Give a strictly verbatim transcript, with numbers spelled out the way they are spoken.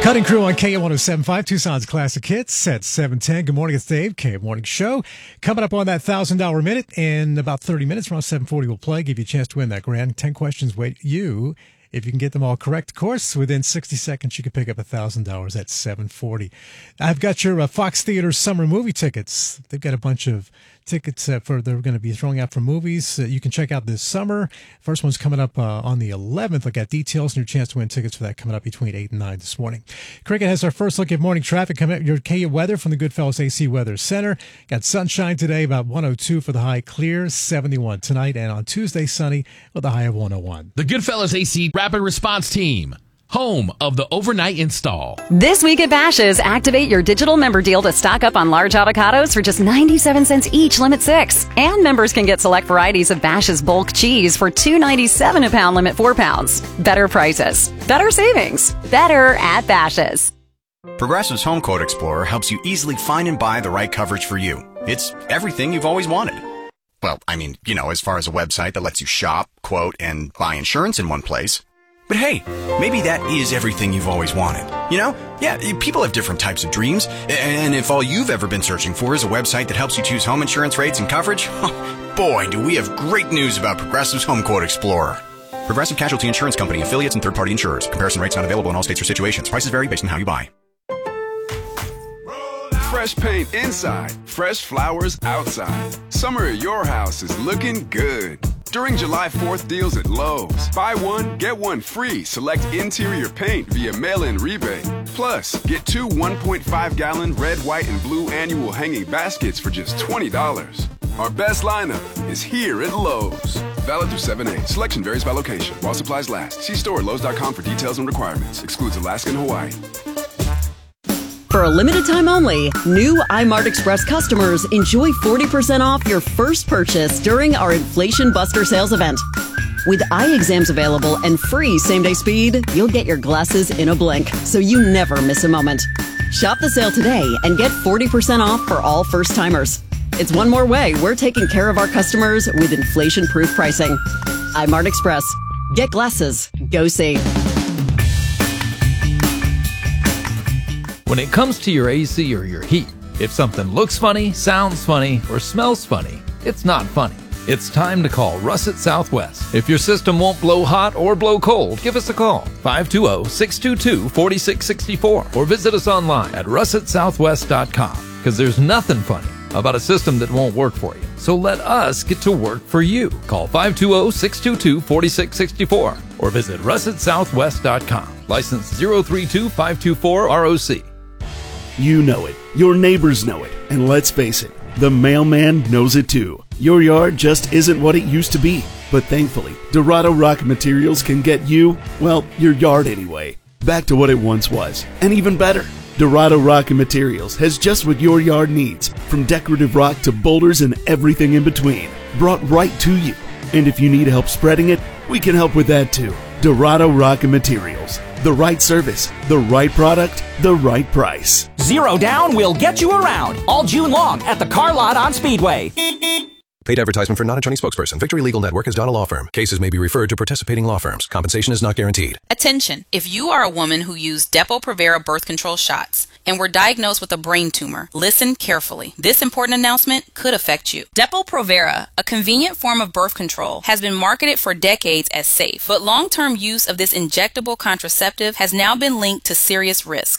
Cutting Crew on K one oh seven point five, Tucson's Classic Hits at seven ten. Good morning, it's Dave, K Morning Show. Coming up on that one thousand dollars minute in about thirty minutes, around seven forty we'll play, give you a chance to win that grand. ten questions wait you. If you can get them all correct, of course, within sixty seconds, you can pick up one thousand dollars at seven forty. I've got your uh, Fox Theater summer movie tickets. They've got a bunch of tickets uh, for they're going to be throwing out for movies uh, you can check out this summer. First one's coming up uh, on the eleventh. I got details and your chance to win tickets for that coming up between eight and nine this morning. Cricket has our first look at morning traffic. Coming up, your K weather from the Goodfellas A C Weather Center. Got sunshine today, about one oh two for the high, clear, seventy-one tonight, and on Tuesday, sunny with a high of one oh one. The Goodfellas A C Rapid Response Team, home of the overnight install. This week at Bash's', activate your digital member deal to stock up on large avocados for just ninety-seven cents each, limit six. And members can get select varieties of Bash's' bulk cheese for two ninety-seven a pound, limit four pounds. Better prices, better savings, better at Bash's'. Progressive's Home Quote Explorer helps you easily find and buy the right coverage for you. It's everything you've always wanted. Well, I mean, you know, as far as a website that lets you shop, quote, and buy insurance in one place. But hey, maybe that is everything you've always wanted. You know? Yeah, people have different types of dreams. And if all you've ever been searching for is a website that helps you choose home insurance rates and coverage, boy, do we have great news about Progressive's Home Quote Explorer. Progressive Casualty Insurance Company, affiliates, and third-party insurers. Comparison rates not available in all states or situations. Prices vary based on how you buy. Fresh paint inside, fresh flowers outside. Summer at your house is looking good. During July fourth deals at Lowe's, buy one, get one free. Select interior paint via mail-in rebate. Plus, get two one point five gallon red, white, and blue annual hanging baskets for just twenty dollars. Our best lineup is here at Lowe's. Valid through seven eight. Selection varies by location. While supplies last. See store at Lowe's dot com for details and requirements. Excludes Alaska and Hawaii. For a limited time only, new iMart Express customers enjoy forty percent off your first purchase during our Inflation Buster sales event. With eye exams available and free same-day speed, you'll get your glasses in a blink, so you never miss a moment. Shop the sale today and get forty percent off for all first-timers. It's one more way we're taking care of our customers with inflation-proof pricing. iMart Express. Get glasses. Go see. When it comes to your A C or your heat, if something looks funny, sounds funny, or smells funny, it's not funny. It's time to call Russet Southwest. If your system won't blow hot or blow cold, give us a call, five two zero, six two two, four six six four, or visit us online at russet southwest dot com, because there's nothing funny about a system that won't work for you. So let us get to work for you. Call five two zero, six two two, four six six four or visit russet southwest dot com. License zero three two five two four R O C. You know it. Your neighbors know it. And let's face it, the mailman knows it too. Your yard just isn't what it used to be. But thankfully, Dorado Rock Materials can get you, well, your yard anyway, back to what it once was. And even better, Dorado Rock Materials has just what your yard needs, from decorative rock to boulders and everything in between, brought right to you. And if you need help spreading it, we can help with that too. Dorado Rock Materials. The right service, the right product, the right price. Zero down will get you around all June long at the car lot on Speedway. Paid advertisement for non-attorney spokesperson. Victory Legal Network is not a law firm. Cases may be referred to participating law firms. Compensation is not guaranteed. Attention! If you are a woman who used Depo-Provera birth control shots and were diagnosed with a brain tumor, listen carefully. This important announcement could affect you. Depo-Provera, a convenient form of birth control, has been marketed for decades as safe, but long-term use of this injectable contraceptive has now been linked to serious risk.